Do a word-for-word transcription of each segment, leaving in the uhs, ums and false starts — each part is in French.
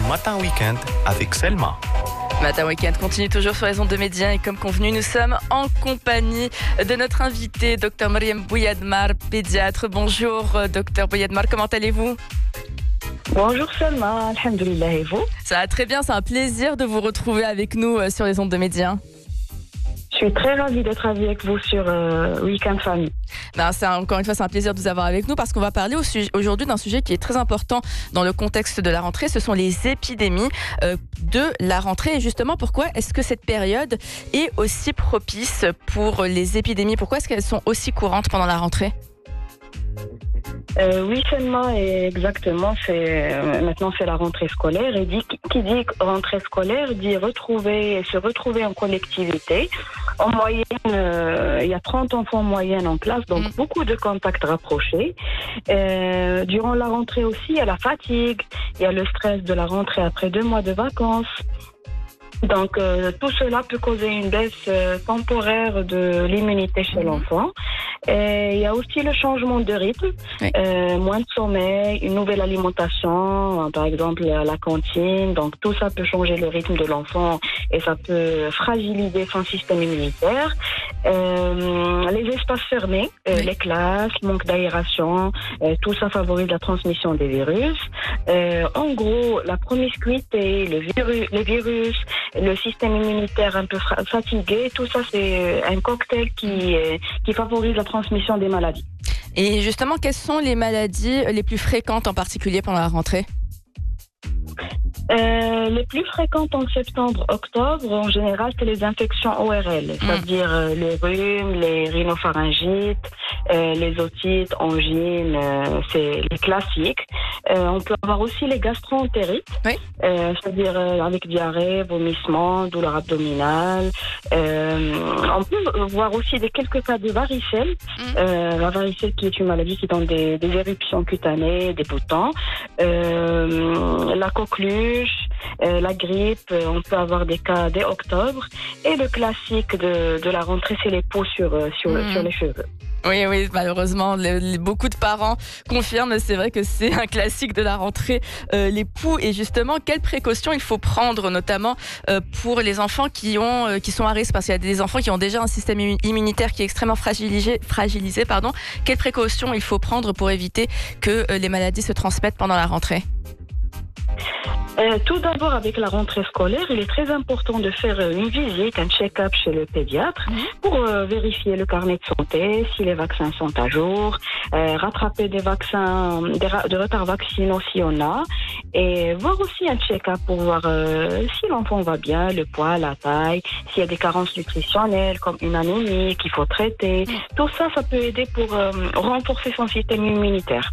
Matin Week-end avec Selma. Matin Week-end continue toujours sur les ondes de Média et comme convenu, nous sommes en compagnie de notre invité, Dr Mariam Bouiadmar, pédiatre. Bonjour, Dr Bouiadmar, comment allez-vous? Bonjour Selma, alhamdoulilah, et vous? Ça va très bien, c'est un plaisir de vous retrouver avec nous sur les ondes de Média. Je suis très ravie d'être avec vous sur euh, Week-end Famille. Ben, c'est un, encore une fois, c'est un plaisir de vous avoir avec nous parce qu'on va parler au sujet, aujourd'hui d'un sujet qui est très important dans le contexte de la rentrée. Ce sont les épidémies euh, de la rentrée. Et justement, pourquoi est-ce que cette période est aussi propice pour les épidémies? Pourquoi est-ce qu'elles sont aussi courantes pendant la rentrée? Euh, oui, seulement et exactement. C'est euh, maintenant c'est la rentrée scolaire et dit, qui dit rentrée scolaire dit retrouver, se retrouver en collectivité. En moyenne, euh, il y a trente enfants en moyenne en classe, donc mmh. beaucoup de contacts rapprochés. Euh, durant la rentrée aussi, il y a la fatigue, il y a le stress de la rentrée après deux mois de vacances. Donc, euh, tout cela peut causer une baisse euh, temporaire de l'immunité chez mmh. l'enfant. Et il y a aussi le changement de rythme, oui. euh, moins de sommeil, une nouvelle alimentation, par exemple la cantine. Donc, tout ça peut changer le rythme de l'enfant et ça peut fragiliser son système immunitaire. Euh, les espaces fermés, euh, oui. les classes, manque d'aération, euh, tout ça favorise la transmission des virus. Euh, en gros, la promiscuité, le virus, les virus, le système immunitaire un peu fatigué, tout ça c'est un cocktail qui, qui favorise la transmission des maladies. Et justement, quelles sont les maladies les plus fréquentes en particulier pendant la rentrée ? Euh, les plus fréquentes en septembre, octobre, en général, c'est les infections O R L, mmh. c'est-à-dire euh, les rhumes, les rhinopharyngites, euh, les otites, angines, euh, c'est les classiques. Euh, on peut avoir aussi les gastro-entérites, oui. euh, c'est-à-dire euh, avec diarrhée, vomissement, douleur abdominale. Euh, on peut voir aussi des quelques cas de varicelle, mmh. euh, la varicelle qui est une maladie qui donne des, des éruptions cutanées, des boutons, euh, la coqueluche. Euh, la grippe, euh, on peut avoir des cas dès octobre. Et le classique de, de la rentrée, c'est les peaux sur, euh, sur, mmh. sur les cheveux. Oui, oui, malheureusement, les, les, beaucoup de parents confirment, c'est vrai que c'est un classique de la rentrée, euh, les poux. Et justement, quelles précautions il faut prendre, notamment euh, pour les enfants qui, ont, euh, qui sont à risque, parce qu'il y a des enfants qui ont déjà un système immunitaire qui est extrêmement fragilisé. fragilisé pardon. Quelles précautions il faut prendre pour éviter que euh, les maladies se transmettent pendant la rentrée ? Euh, tout d'abord, avec la rentrée scolaire, il est très important de faire une visite, un check-up chez le pédiatre mmh. pour euh, vérifier le carnet de santé, si les vaccins sont à jour, euh, rattraper des vaccins, des ra- de retards vaccinaux s'il y en a, et voir aussi un check-up pour voir euh, si l'enfant va bien, le poids, la taille, s'il y a des carences nutritionnelles comme une anémie qu'il faut traiter. Mmh. Tout ça, ça peut aider pour euh, renforcer son système immunitaire.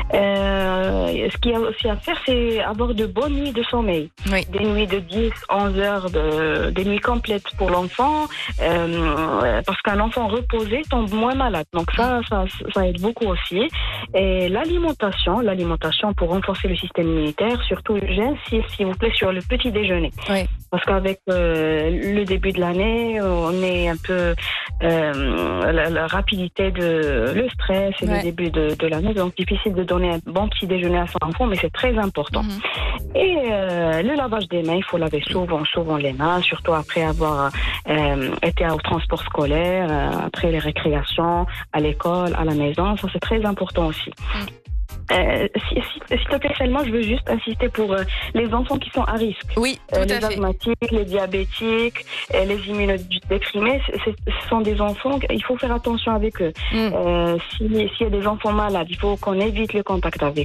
Euh, ce qu'il y a aussi à faire, c'est avoir de bonnes nuits de sommeil. Oui. Des nuits de dix, onze heures, de, des nuits complètes pour l'enfant, euh, parce qu'un enfant reposé tombe moins malade. Donc ça, ça, ça aide beaucoup aussi. Et l'alimentation, l'alimentation pour renforcer le système immunitaire, surtout j'insiste s'il vous plaît sur le petit déjeuner. Oui. Parce qu'avec euh, le début de l'année, on est un peu euh, la, la rapidité de le stress et ouais. le début de, de l'année, donc difficile de donner un bon petit déjeuner à son enfant, mais c'est très important. Mmh. Et euh, le lavage des mains, il faut laver souvent, souvent les mains, surtout après avoir euh, été au transport scolaire, euh, après les récréations, à l'école, à la maison, ça c'est très important aussi. Mmh. Euh, s'il si, si te plaît seulement, je veux juste insister pour euh, les enfants qui sont à risque. Oui, tout euh, à les fait. Les asthmatiques, les diabétiques, euh, les immunodéprimés, c'est, c'est, ce sont des enfants, il faut faire attention avec eux. Mm. Euh, si, s'il y a des enfants malades, il faut qu'on évite le contact avec